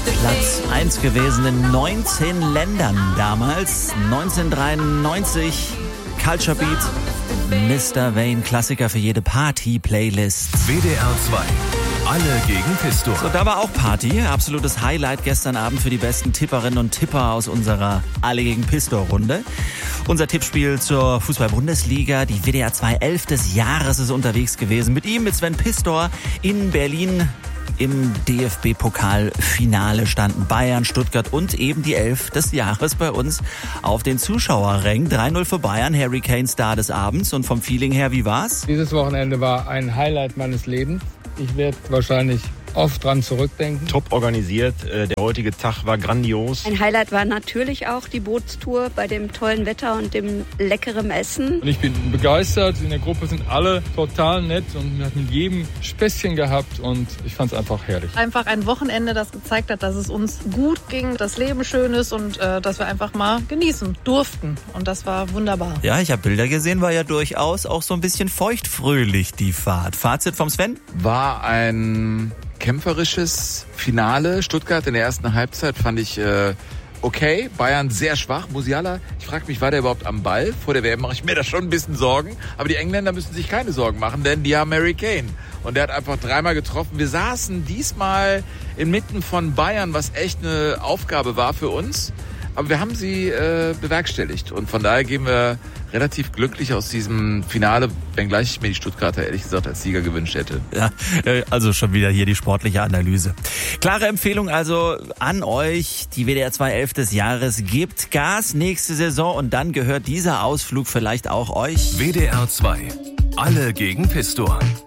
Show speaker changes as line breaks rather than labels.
Platz 1 gewesen in 19 Ländern damals. 1993, Culture Beat, Mr. Vane, Klassiker für jede Party-Playlist.
WDR 2, alle gegen Pistor.
So, da war auch Party, absolutes Highlight gestern Abend für die besten Tipperinnen und Tipper aus unserer Alle gegen Pistor-Runde. Unser Tippspiel zur Fußball-Bundesliga, die WDR 2 11 des Jahres ist unterwegs gewesen. Mit ihm, mit Sven Pistor in Berlin. Im DFB-Pokal-Finale standen Bayern, Stuttgart und eben die 11 des Jahres bei uns auf den Zuschauerrängen. 3-0 für Bayern, Harry Kane Star des Abends. Und vom Feeling her, wie war's?
Dieses Wochenende war ein Highlight meines Lebens. Ich werde wahrscheinlich oft dran zurückdenken.
Top organisiert, der heutige Tag war grandios.
Ein Highlight war natürlich auch die Bootstour bei dem tollen Wetter und dem leckeren Essen.
Und ich bin begeistert, in der Gruppe sind alle total nett und wir hatten mit jedem Späßchen gehabt und ich fand es einfach herrlich.
Einfach ein Wochenende, das gezeigt hat, dass es uns gut ging, das Leben schön ist und dass wir einfach mal genießen durften. Und das war wunderbar.
Ja, ich habe Bilder gesehen, war ja durchaus auch so ein bisschen feuchtfröhlich die Fahrt. Fazit vom Sven?
War ein kämpferisches Finale. Stuttgart in der ersten Halbzeit fand ich okay. Bayern sehr schwach. Musiala, ich frage mich, war der überhaupt am Ball? Vor der WM mache ich mir da schon ein bisschen Sorgen. Aber die Engländer müssen sich keine Sorgen machen, denn die haben Harry Kane. Und der hat einfach 3-mal getroffen. Wir saßen diesmal inmitten von Bayern, was echt eine Aufgabe war für uns. Aber wir haben sie bewerkstelligt. Und von daher gehen wir relativ glücklich aus diesem Finale, wenngleich ich mir die Stuttgarter ehrlich gesagt als Sieger gewünscht hätte.
Ja, also schon wieder hier die sportliche Analyse. Klare Empfehlung also an euch, die WDR 2 11 des Jahres. Gebt Gas nächste Saison und dann gehört dieser Ausflug vielleicht auch euch.
WDR 2, alle gegen Pistor.